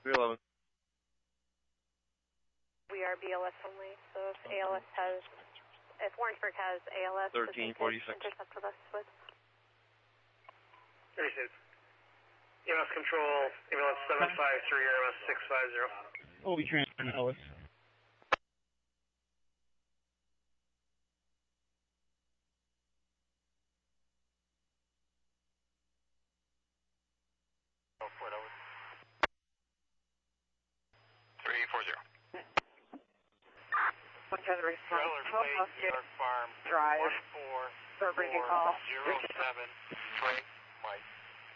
311. We are BLS only, so if Warrensburg has ALS, 1346. intercept with us with. 36. EMS control, ambulance 753, EMS 650. Oh, we transfer to Ellis. Trailer plate, New York Farm, Drive. 1407, Drake, Mike.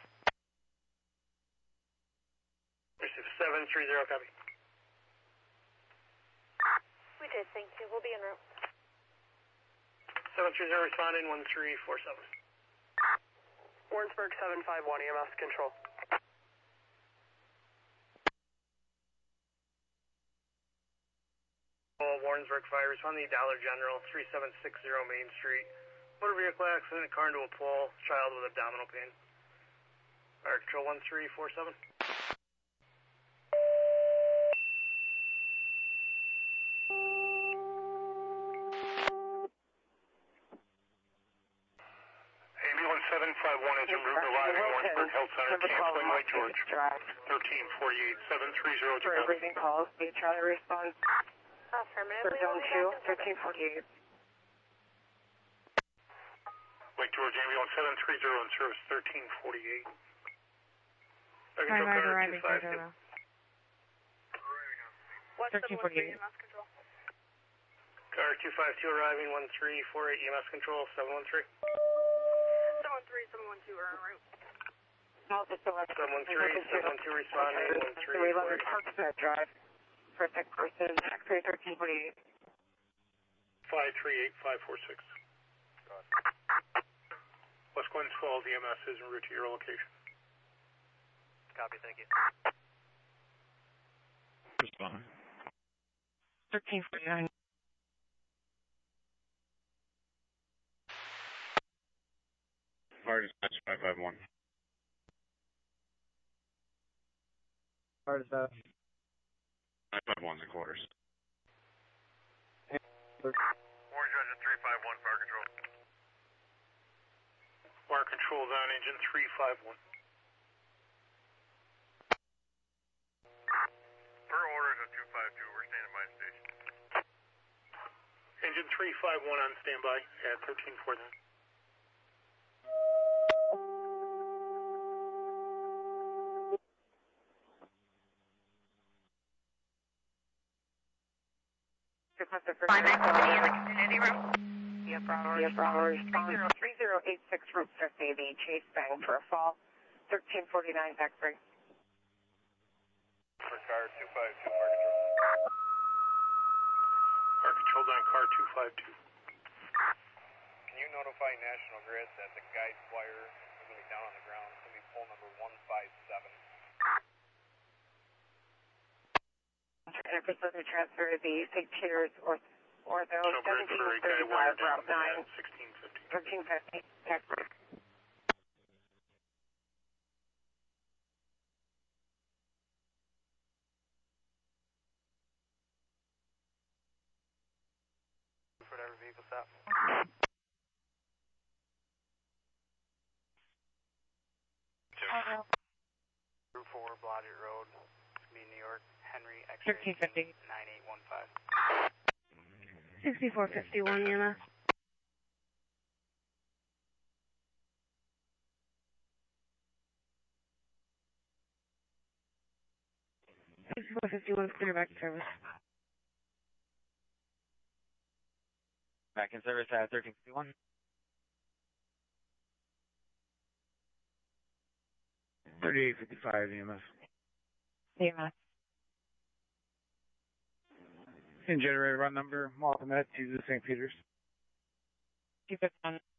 730, copy. We did, thank you. We'll be en route. 730 responding, 1347. Warrensburg 751, EMS control. Warrensburg Fire, responding to Dollar General, 3760 Main Street. Motor vehicle accident, car into a pole, child with abdominal pain. Fire control 1347. Ambulance 751 is en route arriving Warrensburg Health Center, canceling Lake George. 1348, 730 to Breathing calls, be Charlie response. Affirmative. Zone 2, 1348. Lake George Ambulance 730 in service 1348. Control car 252. What's 1348. EMS control? Car 252 arriving, 1348 EMS control, 713. 713, 712 are en route. No, it's still 713, 712 responding, 311 Parkside Drive. Protect person, X-ray 1348. 538, 546. West Glens Falls EMS is en route to your location. Copy, thank you. Respond. 1349. Fire dispatch 551. Fire dispatch. 551's in quarters. Warren Judge at 351, fire control. Fire control is on engine 351. Per orders at 252, we're standing by station. Engine 351 on standby at 1349. Find that company in the community room. Bravo response 3086 Route 50, the chase bang for a fall. 1349 X-ray. For car 252, fire control. Fire control on car 252. Can you notify National Grid that the guide wire is going to be down on the ground? It's going to be pole number 157. Episode transfer the St. Peter's or those Snowbird Prairie guide wire 1735 Route 9. 1650. 1350 X-ray. For every vehicle stop. Route 4, Blodgett Road, New York, Henry, X-ray 1350. 9815. 6451 EMS. Clear back to service. Back in service at 1351. $38.55 EMS. EMS. And generator run number, Malcolm to St. Peter's. Keep it on.